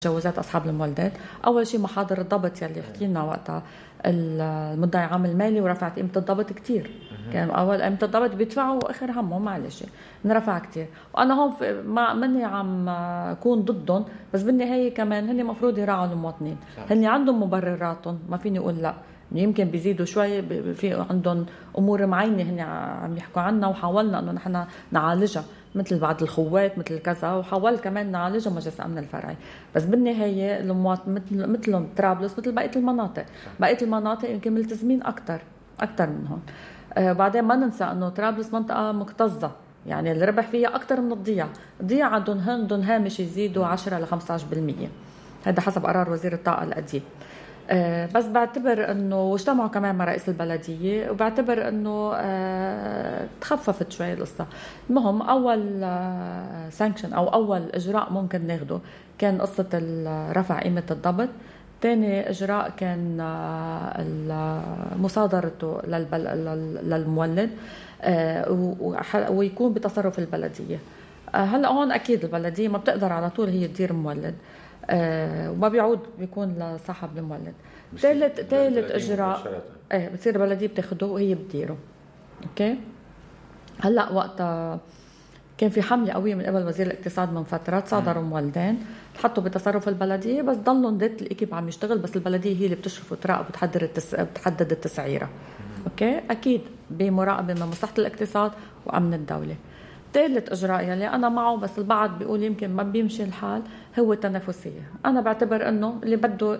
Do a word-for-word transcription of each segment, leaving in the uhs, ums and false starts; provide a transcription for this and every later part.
جوازات أصحاب المولدات. أول شيء محاضر الضبط يلي حكينا وقتها المدعي عام المالي ورفعت قيمة الضبط كتير. كان أول قيمة الضبط بيدفعوا وآخر همه معلش نرفع كتير. وأنا هون مع مني عم كون ضدهم، بس بالنهاية كمان هني مفروض يراعوا المواطنين. هني عندهم مبرراتهم، ما فيني أقول لا، يمكن بيزيدوا شوي، في عندهم أمور معينة هني عم يحكوا عنها وحاولنا أنه نحن نعالجها، مثل بعض الخوات مثل كذا، وحاول كمان نعالجها مجلس الأمن الفرعي. بس بالنهاية المواطن مثل مثلهم طرابلس مثل بقية المناطق، بقية المناطق يمكن ملتزمين أكتر أكتر منهم. آه بعدين ما ننسى أنه طرابلس منطقة مكتظة، يعني اللي ربح فيها أكتر من الضياع. الضياع عندهم عندهم هامش يزيدوا عشرة إلى خمسة عشر بالمية، هذا حسب قرار وزير الطاقة القديم. أه بس بعتبر انه واجتمعوا كمان مع رئيس البلديه، وبعتبر انه أه تخففت شوي القصه. المهم اول أه سانكشن او اول اجراء ممكن ناخده كان قصه رفع قيمه الضبط. ثاني اجراء كان أه مصادرته للمولد أه ويكون بتصرف البلديه. أه هلا هون اكيد البلديه ما بتقدر على طول هي تدير مولد، آه وما بيعود بيكون لصاحب المولد. ثالث ثالث اجراء ايه بتصير البلديه بتاخده وهي بتديره. اوكي. هلا وقتها كان في حمله قويه من قبل وزير الاقتصاد من فتره، صادروا مولدين حطوا بتصرف البلديه، بس ضلوا ذات الايكيب عم يشتغل، بس البلديه هي اللي بتشرف وتراقب وبتحدد التس... بتحدد التسعيره. اوكي، اكيد بمراقبه من مصلحه الاقتصاد وامن الدوله. ثالث إجراء يلي أنا معه بس البعض بيقول يمكن ما بيمشي الحال هو التنافسية. أنا بعتبر أنه اللي بده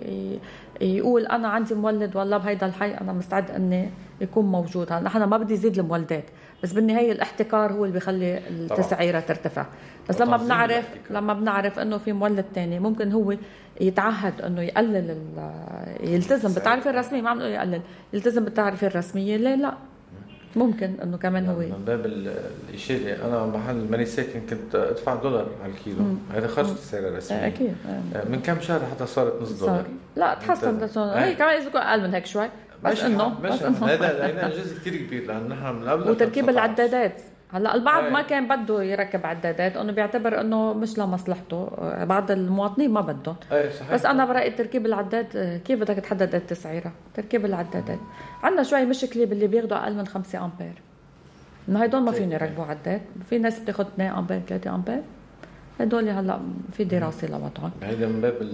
يقول أنا عندي مولد والله بهيدا الحي أنا مستعد أني يكون موجود. هلا نحن ما بدي يزيد المولدات، بس بالنهاية الاحتكار هو اللي بيخلي التسعيرة ترتفع. بس لما بنعرف لما بنعرف أنه في مولد تاني ممكن هو يتعهد أنه يقلل يلتزم بالتعرفة الرسمية، ما عم نقول يقلل، يلتزم بالتعرفة الرسمية، ليه لا؟ ممكن انه كمان هو من باب الشيء اللي انا محل ماني ساكن كنت ادفع دولار على الكيلو، هذا خرج السعر الرسمي اكيد. من كم شهر حتى صارت نص دولار. لا تحسن هي كمان اذا اقل من هيك شوي، بس انه هذا هذا جزء كثير كبير لان نحن من قبل وتركيب العدادات. هلا البعض ما كان بده يركب عدادات، انه بيعتبر انه مش لمصلحته، بعض المواطنين ما بدهم. بس انا برايي تركيب العداد كيف بدك تحدد التسعيره؟ تركيب العدادات عندنا شوي مشكله باللي بياخذوا اقل من خمسة امبير، انه هدول ما فيهم يركبوا عداد. في ناس بتاخذ اثنين امبير ثلاثة امبير، هدول هلا في دراسه لوضعهم. هيدا من باب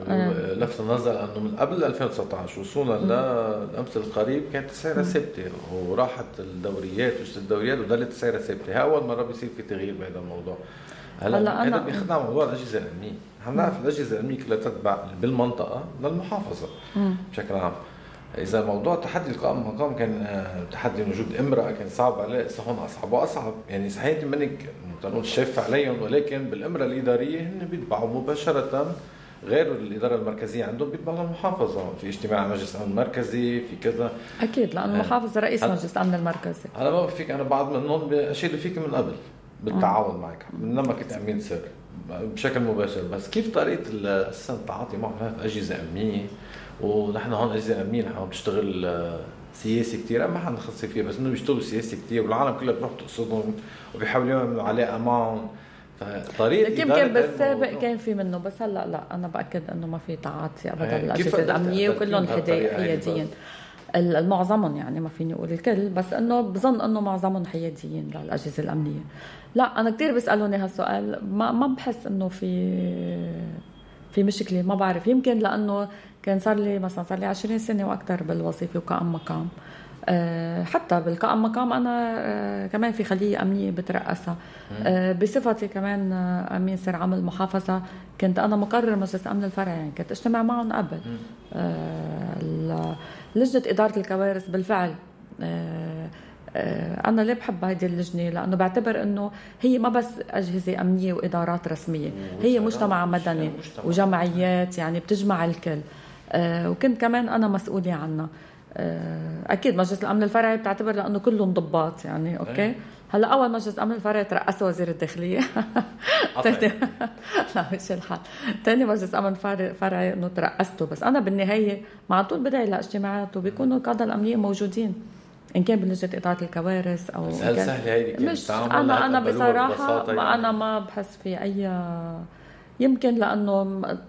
لفت النظر انه من قبل ألفين وتسعة عشر وصولا للامس القريب كانت السعر ثابته، وراحت الدوريات وجت الدوريات وضلت السعر ثابته. ها اول مره بيصير في تغيير بهذا الموضوع. هلا هذا بيخدم موضوع الاجهزه الامنيه. هنعرف الاجهزه الامنيه كلها تتبع بالمنطقه للمحافظه بشكل عام. اذا موضوع تحدي القائم المقام كان تحدي وجود امراه كان صعب عليه، هون اصعب واصعب. يعني صحيح منك تنقول شاف عليهم، ولكن بالامراه الاداريه هن بيتبعوا مباشره، غير الاداره المركزيه عندهم بيتبعوا المحافظه. في اجتماع مجلس الامن المركزي في كذا اكيد، لانه المحافظه رئيس مجلس الامن المركزي. هلا ما بفيك انا بعض منهم اشيل فيك من قبل بالتعاون معك لما كنت امين سر بشكل مباشر. بس كيف طريقه اساسا التعاطي معهم في اجهزه امنيه؟ ونحن هون اجهزه امنيه نحن بتشتغل سياسي كتير، ما حدا خصص فيها، بس انه بيشتغلوا سياسي كتير والعالم كلها بتروح تقصدهم وبيحاولوا يعملوا علاقه معهم. فطريقه يمكن بالسابق كان في منه، بس هلا لا انا باكد انه ما في تعاطي ابدا للاجهزه الامنيه، وكلهم حياديين المعظمهم، يعني ما فيني اقول الكل، بس انه بظن انه معظمهم حياديين للاجهزه الامنيه. لا انا كتير بيسالوني هالسؤال، ما ما بحس انه في في مشكله، ما بعرف. يمكن لانه كان صار لي مثلا صار لي عشرين سنه واكثر بالوظيفه وقائم مقام. أه حتى بالقائم مقام انا أه كمان في خليه امنيه بترأسها. أه بصفتي كمان امين سر عام المحافظه كنت انا مقرر مجلس امن الفرع، يعني كنت اجتمع معهم قبل. أه لجنه اداره الكوارث بالفعل. أه أنا ليه بحب هذه اللجنة؟ لأنه بعتبر أنه هي ما بس أجهزة أمنية وإدارات رسمية، هي مجتمع مدني وجمعيات، يعني بتجمع الكل. أه وكنت كمان أنا مسؤولة عنها. أه أكيد مجلس الأمن الفرعي بتعتبر لأنه كلهم ضباط، يعني أوكي. هلا أول مجلس الأمن الفرعي ترأسه وزير الداخلية. لا مش الحال. تاني مجلس أمن فرعي إنه ترأسته، بس أنا بالنهاية مع طول بدعي لاجتماعات وبيكونوا القادة الأمنية موجودين، إن كان بلجنة إدارة الكوارث أو هل سهل هيدي مش أنا أنا بصراحة ما أنا ما بحس في أي يمكن لانه